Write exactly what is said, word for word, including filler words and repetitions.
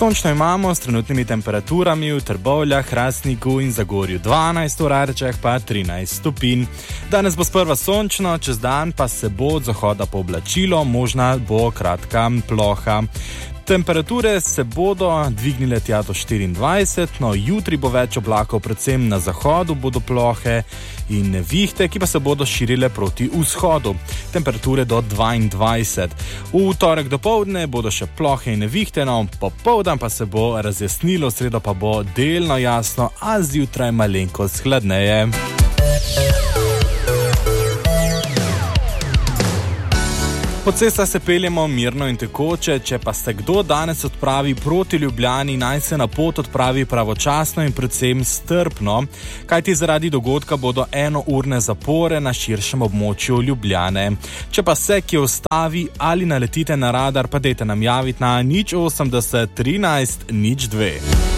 Sončno imamo s trenutnimi temperaturami v Trbovljah, Hrastniku in Zagorju dvanajst, v Rarčah pa trinajst stopinj. Danes bo sprva sončno, čez dan pa se bo od zahoda pooblačilo, možna bo kratka ploha. Temperature se bodo dvignile tja do štiriindvajset, no jutri bo več oblakov, predvsem na zahodu bodo plohe in nevihte, ki pa se bodo širile proti vzhodu. Temperature do dvaindvajset. V torek dopoldne bodo še plohe in nevihte, no popoldan pa se bo razjasnilo, v sredo pa bo delno jasno, a zjutraj malenkost hladneje. Po cestah se peljemo mirno in tekoče, če pa se kdo danes odpravi proti Ljubljani, naj se na pot odpravi pravočasno in predvsem strpno, kajti zaradi dogodka bodo enourne zapore na širšem območju Ljubljane. Če pa se kje ustavi ali naletite na radar, pa dajte nam javiti na nič osemdeset trinajst nič dve.